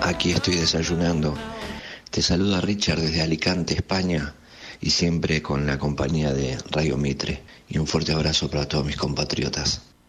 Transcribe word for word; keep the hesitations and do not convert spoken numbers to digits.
Aquí estoy desayunando. Te saluda Richard desde Alicante, España, y siempre con la compañía de Radio Mitre. Y un fuerte abrazo para todos mis compatriotas.